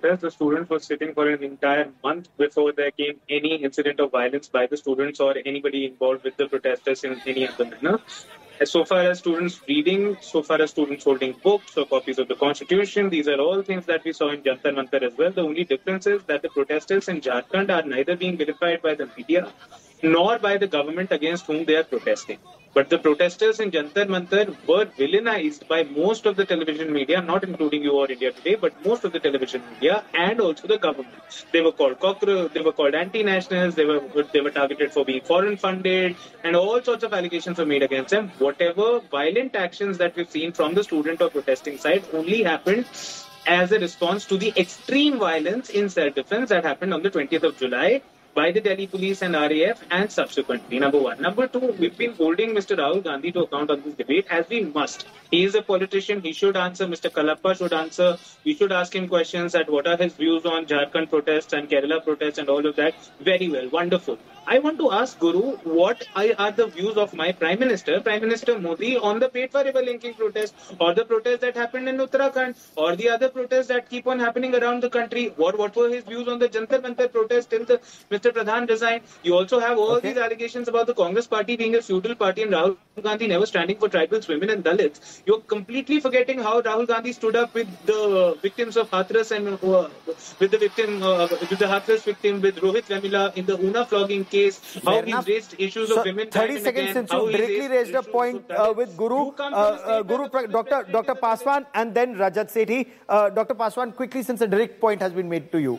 protest, the students were sitting for an entire month before there came any incident of violence by the students or anybody involved with the protesters in any other manner. So far as students reading, so far as students holding books or copies of the Constitution, these are all things that we saw in Jantar Mantar as well. The only difference is that the protesters in Jharkhand are neither being vilified by the media nor by the government against whom they are protesting. But the protesters in Jantar Mantar were villainized by most of the television media, not including you or India Today, but most of the television media and also the government. They were called cockroach, they were called anti-nationals, they were targeted for being foreign funded, and all sorts of allegations were made against them. Whatever violent actions that we've seen from the student or protesting side only happened as a response to the extreme violence in self-defense that happened on the 20th of July by the Delhi police and RAF and subsequently, number one. Number two, we've been holding Mr. Rahul Gandhi to account on this debate as we must. He is a politician. He should answer. Mr. Kalappa should answer. We should ask him questions at what are his views on Jharkhand protests and Kerala protests and all of that. Very well. Wonderful. I want to ask Guru, what are the views of my Prime Minister Modi, on the Petwa River linking protest or the protest that happened in Uttarakhand or the other protests that keep on happening around the country? What were his views on the Jantar Mantar protest till the Mr. Pradhan resigned? You also have all these allegations about the Congress party being a feudal party and Rahul Gandhi never standing for tribals, women and Dalits. You're completely forgetting how Rahul Gandhi stood up with the victims of Hathras and with the Hathras victim, with Rohit Vemula in the Una flogging case. How he raised issues of women. 30 seconds since you directly raised a point with Guru. Dr. Paswan and then Rajat Sethi. Dr. Paswan, quickly, since a direct point has been made to you.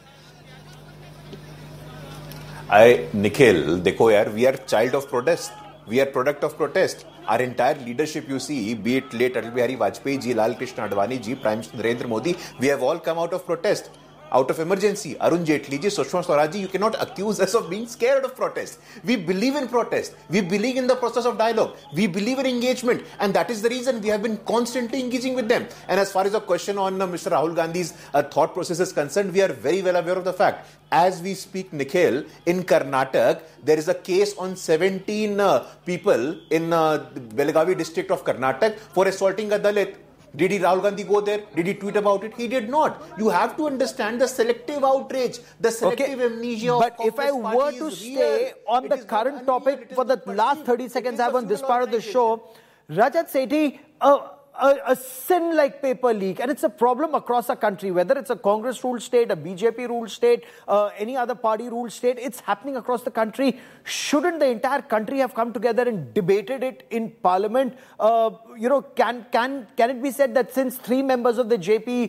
Nikhil, dekho yaar, we are child of protest. We are product of protest. Our entire leadership, you see, be it late Atal Bihari Vajpayee ji, Lal Krishna Advani ji, Prime Minister Narendra Modi, we have all come out of protest. Out of emergency. Arun Jaitley ji, Sushma Swaraj ji, you cannot accuse us of being scared of protest. We believe in protest. We believe in the process of dialogue. We believe in engagement. And that is the reason we have been constantly engaging with them. And as far as the question on Mr. Rahul Gandhi's thought process is concerned, we are very well aware of the fact. As we speak, Nikhil, in Karnataka, there is a case on 17 people in Belagavi district of Karnataka for assaulting a Dalit. Did Rahul Gandhi go there? Did he tweet about it? He did not. You have to understand the selective outrage, the selective amnesia. But if I were to stay on the current topic for the last 30 seconds I have on this part of the show, Rajat Sethi, a sin like paper leak, and it's a problem across the country, whether it's a Congress-ruled state, a BJP-ruled state, any other party-ruled state, it's happening across the country. Shouldn't the entire country have come together and debated it in Parliament? Can it be said that since 3 members of the JP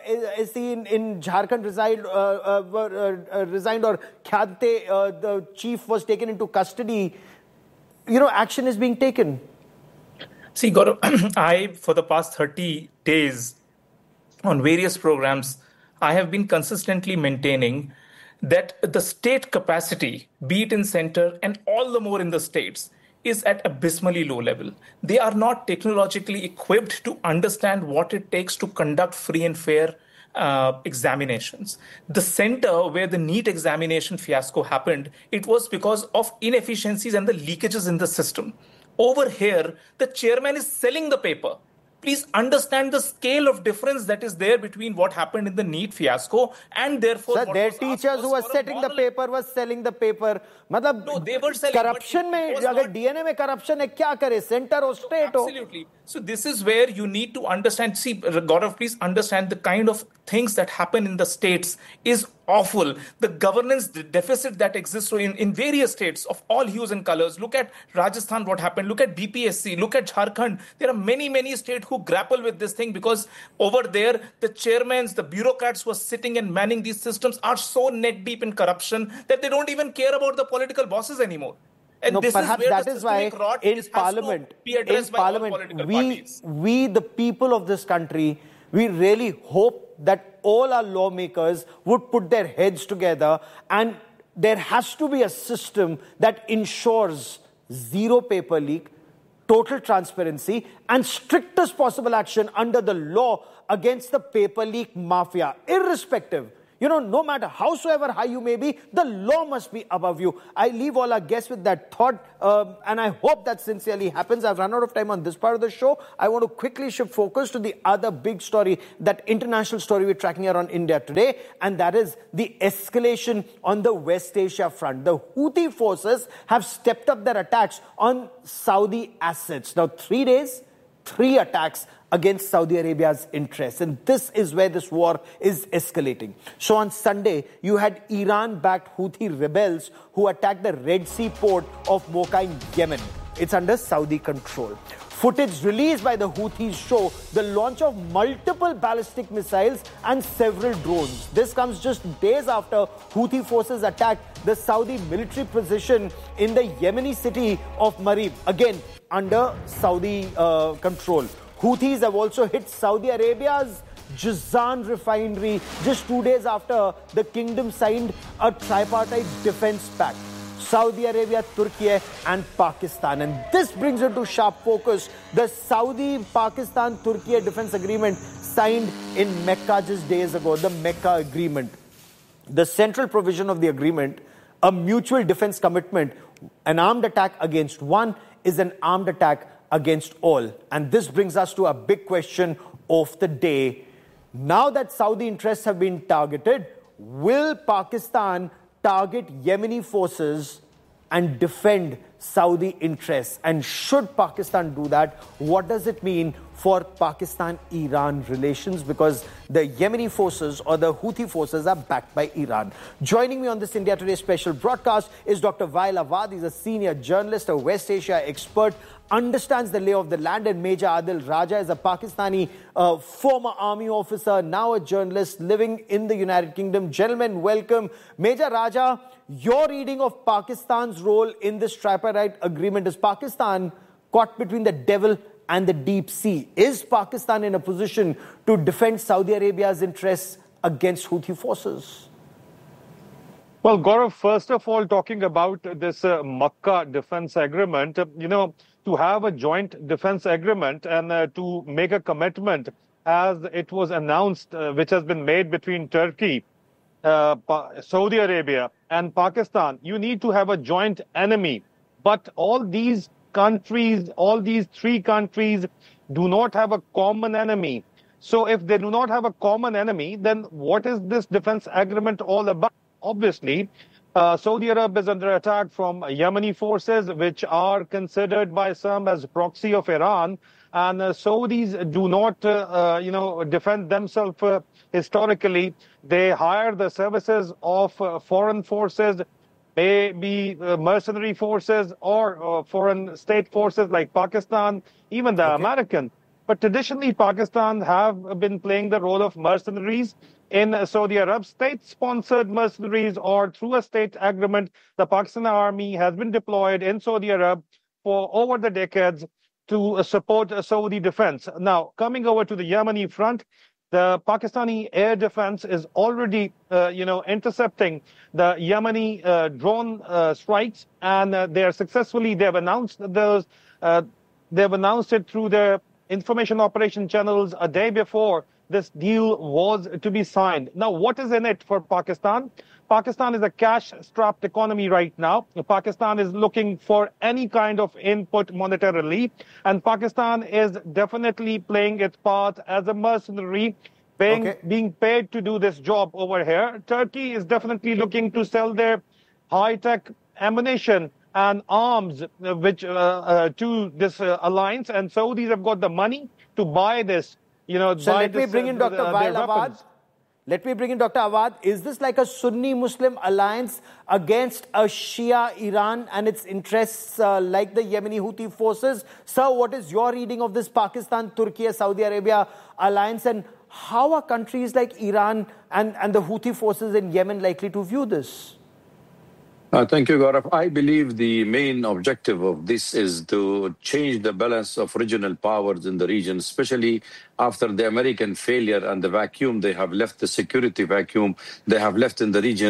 in Jharkhand resigned or Khyante, the chief, was taken into custody, action is being taken? See, Gaurav, for the past 30 days on various programs, I have been consistently maintaining that the state capacity, be it in center and all the more in the states, is at abysmally low level. They are not technologically equipped to understand what it takes to conduct free and fair examinations. The center where the NEET examination fiasco happened, it was because of inefficiencies and the leakages in the system. Over here, the chairman is selling the paper. Please understand the scale of difference that is there between what happened in the NEET fiasco and therefore... Sir, their teachers who were setting the paper was selling the paper. No, they were selling... Corruption agar DNA mein corruption hai, kya kare? Center or state? Absolutely. So this is where you need to understand. See, Gaurav, please understand the kind of things that happen in the states is awful. The governance deficit that exists in various states of all hues and colors. Look at Rajasthan, what happened. Look at BPSC. Look at Jharkhand. There are many, many states who grapple with this thing because over there, the chairmans, the bureaucrats who are sitting and manning these systems are so neck deep in corruption that they don't even care about the political bosses anymore. And no, perhaps that is why in Parliament, we, the people of this country, we really hope that all our lawmakers would put their heads together, and there has to be a system that ensures zero paper leak, total transparency, and strictest possible action under the law against the paper leak mafia, irrespective. no matter howsoever high you may be, the law must be above you. I leave all our guests with that thought, and I hope that sincerely happens. I've run out of time on this part of the show. I want to quickly shift focus to the other big story, that international story we're tracking here on India Today, and that is the escalation on the West Asia front. The Houthi forces have stepped up their attacks on Saudi assets. Now, 3 days, 3 attacks against Saudi Arabia's interests. And this is where this war is escalating. So on Sunday, you had Iran-backed Houthi rebels who attacked the Red Sea port of Mocha in Yemen. It's under Saudi control. Footage released by the Houthis show the launch of multiple ballistic missiles and several drones. This comes just days after Houthi forces attacked the Saudi military position in the Yemeni city of Marib, again under Saudi control. Houthis have also hit Saudi Arabia's Jazan refinery just 2 days after the kingdom signed a tripartite defense pact. Saudi Arabia, Turkey and Pakistan. And this brings into sharp focus the Saudi-Pakistan-Turkey defense agreement signed in Mecca just days ago, the Mecca agreement. The central provision of the agreement, a mutual defense commitment, an armed attack against one is an armed attack against all. And this brings us to a big question of the day. Now that Saudi interests have been targeted, will Pakistan target Yemeni forces and defend Saudi interests? And should Pakistan do that, what does it mean for Pakistan-Iran relations? Because the Yemeni forces or the Houthi forces are backed by Iran. Joining me on this India Today special broadcast is Dr. Wael Awad. He's a senior journalist, a West Asia expert, understands the lay of the land, and Major Adil Raja is a Pakistani former army officer, now a journalist living in the United Kingdom. Gentlemen, welcome. Major Raja, your reading of Pakistan's role in this tripartite agreement. Is Pakistan caught between the devil and the deep sea? Is Pakistan in a position to defend Saudi Arabia's interests against Houthi forces? Well, Gaurav, first of all, talking about this Makkah defense agreement, to have a joint defense agreement and to make a commitment as it was announced, which has been made between Turkey, Saudi Arabia and Pakistan, you need to have a joint enemy. But all these countries, all these 3 countries do not have a common enemy. So if they do not have a common enemy, then what is this defense agreement all about? Obviously, Saudi Arabia is under attack from Yemeni forces, which are considered by some as proxy of Iran. And Saudis do not, defend themselves historically. They hire the services of foreign forces, maybe mercenary forces or foreign state forces like Pakistan, even the American. But traditionally, Pakistan have been playing the role of mercenaries in Saudi Arabia, state-sponsored mercenaries, or through a state agreement. The Pakistani army has been deployed in Saudi Arabia for over the decades to support Saudi defense. Now, coming over to the Yemeni front, the Pakistani air defense is already, intercepting the Yemeni drone strikes, and they've announced those. They've announced it through their information operation channels a day before this deal was to be signed. Now, what is in it for Pakistan? Pakistan is a cash-strapped economy right now. Pakistan is looking for any kind of input monetarily, and Pakistan is definitely playing its part as a mercenary, being paid to do this job over here. Turkey is definitely looking to sell their high-tech ammunition and arms to this alliance, and Saudis have got the money to buy this. So let me bring in Dr. Wael Awad. Let me bring in Dr. Awad. Is this like a Sunni-Muslim alliance against a Shia Iran and its interests like the Yemeni Houthi forces? Sir, what is your reading of this Pakistan, Turkey, Saudi Arabia alliance, and how are countries like Iran and the Houthi forces in Yemen likely to view this? Thank you, Gaurav. I believe the main objective of this is to change the balance of regional powers in the region, especially after the American failure and the vacuum they have left, the security vacuum they have left in the region.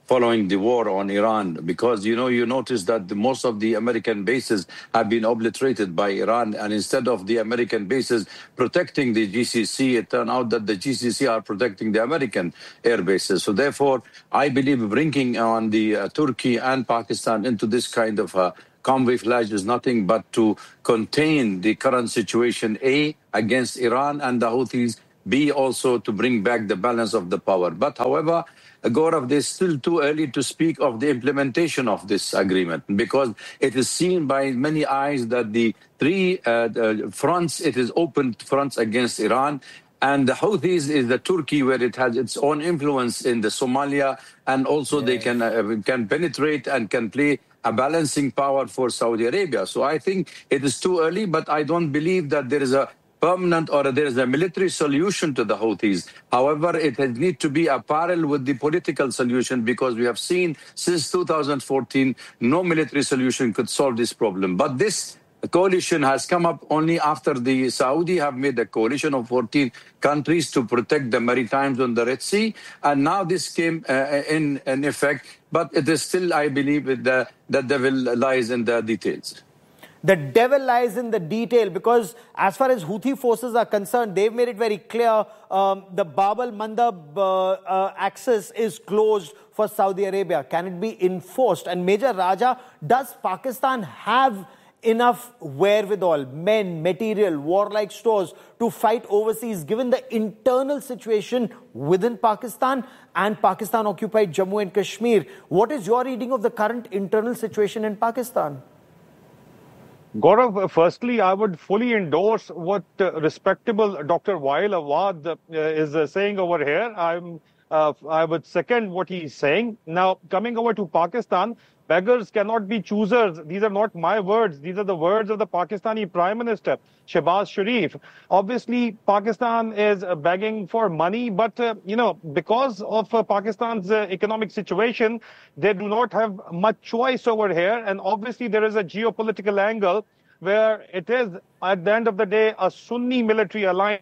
following the war on Iran, because, you notice that most of the American bases have been obliterated by Iran, and instead of the American bases protecting the GCC, it turned out that the GCC are protecting the American air bases. So therefore, I believe bringing on the Turkey and Pakistan into this kind of camouflage is nothing but to contain the current situation, A, against Iran and the Houthis, B, also to bring back the balance of the power. But however, Gaurav, it's still too early to speak of the implementation of this agreement, because it is seen by many eyes that the three fronts, it is open fronts against Iran. And the Houthis is the Turkey, where it has its own influence in the Somalia, and also they can penetrate and can play a balancing power for Saudi Arabia. So I think it is too early, but I don't believe that there is a permanent or there is a military solution to the Houthis. However, it needs to be a parallel with the political solution, because we have seen since 2014, no military solution could solve this problem. But this coalition has come up only after the Saudi have made a coalition of 14 countries to protect the maritimes on the Red Sea. And now this came in effect, but it is still, I believe, the devil lies in the details. The devil lies in the detail, because as far as Houthi forces are concerned, they've made it very clear the Bab al-Mandab access is closed for Saudi Arabia. Can it be enforced? And Major Raja, does Pakistan have enough wherewithal, men, material, warlike stores to fight overseas, given the internal situation within Pakistan and Pakistan-occupied Jammu and Kashmir? What is your reading of the current internal situation in Pakistan? Gaurav, firstly, I would fully endorse what respectable Dr. Wael Awad is saying over here. I would second what he is saying. Now, coming over to Pakistan, beggars cannot be choosers. These are not my words. These are the words of the Pakistani Prime Minister, Shehbaz Sharif. Obviously, Pakistan is begging for money, but, because of Pakistan's economic situation, they do not have much choice over here. And obviously, there is a geopolitical angle where it is, at the end of the day, a Sunni military alliance.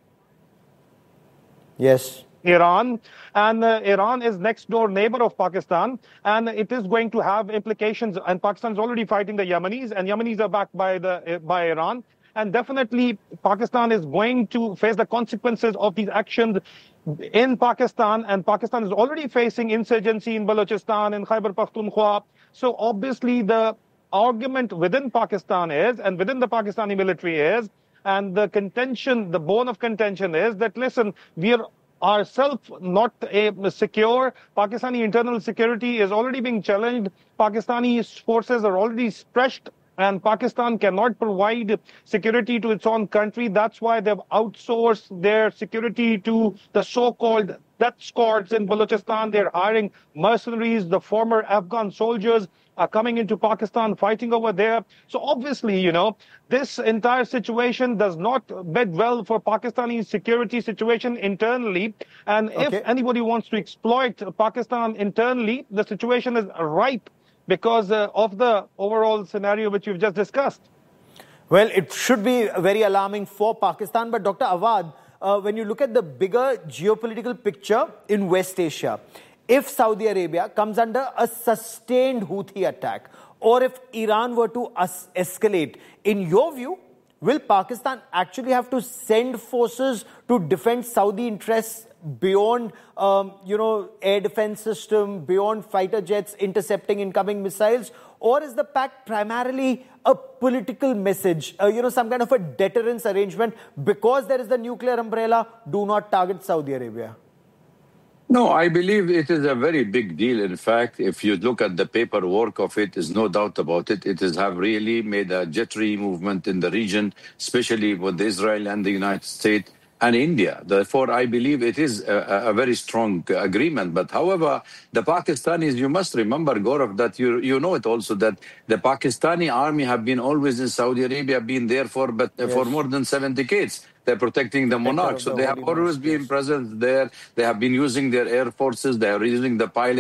Yes. Iran, and Iran is next door neighbor of Pakistan, and it is going to have implications. And Pakistan is already fighting the Yemenis, and Yemenis are backed by Iran. And definitely Pakistan is going to face the consequences of these actions in Pakistan, and Pakistan is already facing insurgency in Balochistan, in Khyber Pakhtunkhwa. So obviously the argument within Pakistan is, and within the Pakistani military is, and the contention, the bone of contention is that, listen, we are ourselves not secure. Pakistani internal security is already being challenged. Pakistani forces are already stretched, and Pakistan cannot provide security to its own country. That's why they've outsourced their security to the so-called death squads in Balochistan. They're hiring mercenaries. The former Afghan soldiers are coming into Pakistan, fighting over there. So obviously, this entire situation does not bode well for Pakistani security situation internally. And if anybody wants to exploit Pakistan internally, the situation is ripe because of the overall scenario which you've just discussed. Well, it should be very alarming for Pakistan. But Dr. Awad, when you look at the bigger geopolitical picture in West Asia, if Saudi Arabia comes under a sustained Houthi attack, or if Iran were to escalate, in your view, will Pakistan actually have to send forces to defend Saudi interests beyond, air defense system, beyond fighter jets intercepting incoming missiles? Or is the pact primarily a political message, some kind of a deterrence arrangement? Because there is the nuclear umbrella, do not target Saudi Arabia. No, I believe it is a very big deal. In fact, if you look at the paperwork of it, there's no doubt about it. It has have really made a jittery movement in the region, especially with Israel and the United States and India. Therefore, I believe it is a very strong agreement. But however, the Pakistanis, you must remember, Gaurav, that you know it also, that the Pakistani army have been always in Saudi Arabia, been there for more than 7 decades. They're protecting the monarch. So they have always been present there. They have been using their air forces. They are using the pilot.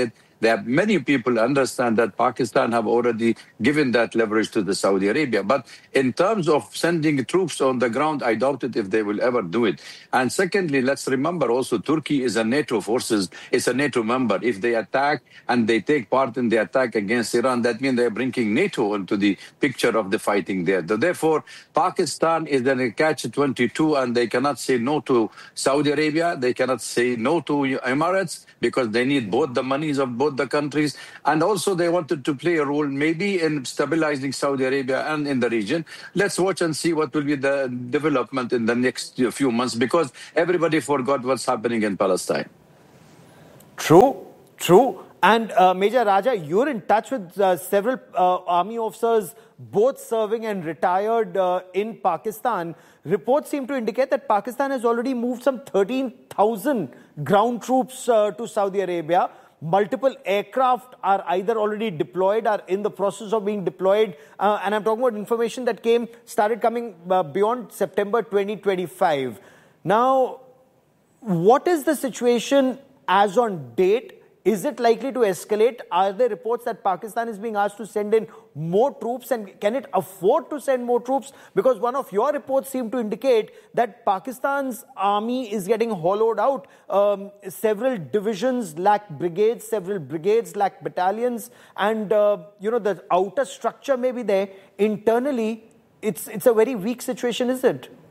There are many people understand that Pakistan have already given that leverage to the Saudi Arabia. But in terms of sending troops on the ground, I doubt it if they will ever do it. And secondly, let's remember also Turkey is a NATO forces, is a NATO member. If they attack and they take part in the attack against Iran, that means they're bringing NATO into the picture of the fighting there. Therefore, Pakistan is in a catch-22 and they cannot say no to Saudi Arabia. They cannot say no to Emirates because they need both the monies of both the countries. And also they wanted to play a role maybe in stabilizing Saudi Arabia and in the region. Let's watch and see what will be the development in the next few months because everybody forgot what's happening in Palestine. True. And Major Raja, you're in touch with several army officers, both serving and retired in Pakistan. Reports seem to indicate that Pakistan has already moved some 13,000 ground troops to Saudi Arabia. Multiple aircraft are either already deployed or in the process of being deployed. And I'm talking about information that started coming beyond September 2025. Now, what is the situation as on date? Is it likely to escalate? Are there reports that Pakistan is being asked to send in more troops, and can it afford to send more troops? Because one of your reports seem to indicate that Pakistan's army is getting hollowed out. Several divisions lack brigades, several brigades lack battalions, and the outer structure may be there. Internally, it's a very weak situation, isn't it?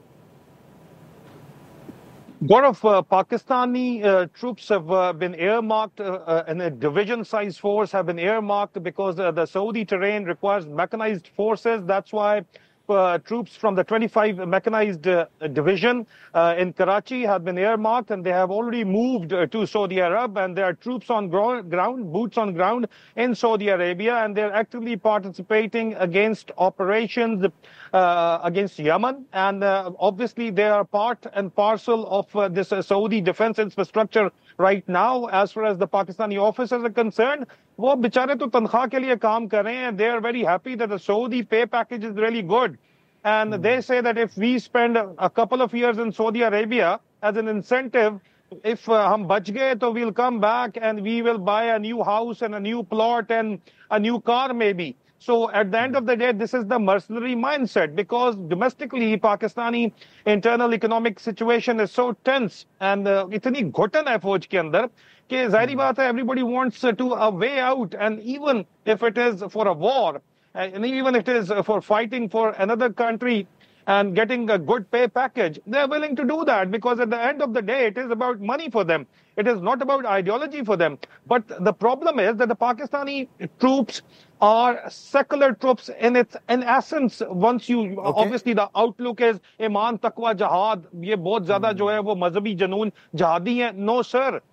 Gaurav, Pakistani troops have been earmarked and a division-sized force have been earmarked because the Saudi terrain requires mechanized forces. That's why troops from the 25 mechanized division in Karachi have been earmarked, and they have already moved to Saudi Arabia, and there are troops on ground, boots on ground in Saudi Arabia, and they're actively participating against operations against Yemen, and obviously they are part and parcel of this Saudi defense infrastructure right now. As far as the Pakistani officers are concerned, वो बेचारे तो तनख्वाह के लिए काम कर रहे हैं. They are very happy that the Saudi pay package is really good. And they say that if we spend a couple of years in Saudi Arabia as an incentive, if hum bach gaye, to we'll come back and we will buy a new house and a new plot and a new car maybe. So at the end of the day, this is the mercenary mindset, because domestically Pakistani internal economic situation is so tense and itni ghutan hai fauj ke andar कि ज़ाहिरी बात है, everybody wants to a way out, and even if it is for a war, and even if it is for fighting for another country and getting a good pay package, they're willing to do that, because at the end of the day, it is about money for them. It is not about ideology for them. But the problem is that the Pakistani troops are secular troops in essence. Once you, obviously the outlook is iman, taqwa, jihad, ये बहुत ज़्यादा जो है वो मजहबी जनून जहादी है. No sir.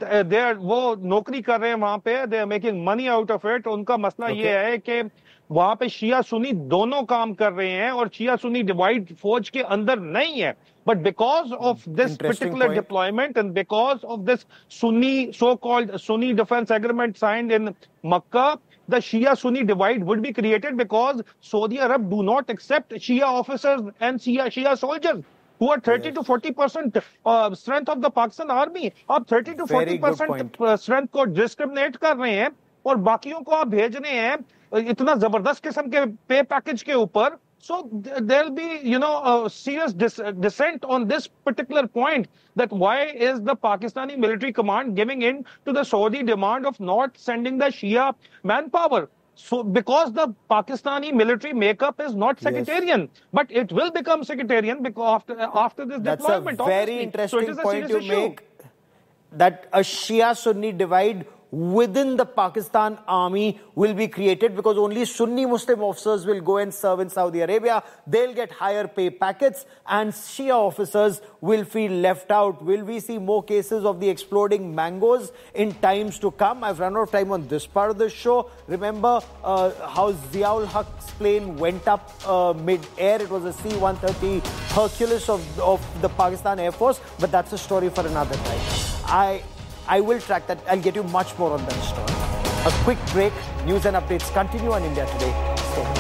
वो नौकरी कर रहे हैं वहां पे, they are making money out of it. उनका मसला ये है कि वहां पे शिया सुन्नी दोनों काम कर रहे हैं और शिया सुन्नी डिवाइड फौज के अंदर नहीं है. But because of this particular deployment and because of this Sunni, so-called Sunni defense agreement signed in Makkah, the Shia-Sunni divide would be created, because Saudi Arab do not accept Shia officers and Shia soldiers who are 30 to 40% strength of the Pakistan army. आप 30 to 40% strength को discriminate कर रहे हैं और बाकियों को आप भेज रहे हैं इतना जबरदस्त किस्म के pay package के ऊपर. So there'll be, a serious dissent on this particular point, that why is the Pakistani military command giving in to the Saudi demand of not sending the Shia manpower? So, because the Pakistani military makeup is not sectarian, but it will become sectarian because after this deployment. That's a very interesting point you make, that a Shia-Sunni divide within the Pakistan army will be created, because only Sunni Muslim officers will go and serve in Saudi Arabia. They'll get higher pay packets and Shia officers will feel left out. Will we see more cases of the exploding mangoes in times to come? I've run out of time on this part of the show. Remember how Ziaul Haq's plane went up mid-air. It was a C-130 Hercules of the Pakistan Air Force, but that's a story for another time. I will track that. I'll get you much more on that story. A quick break. News and updates continue on India Today.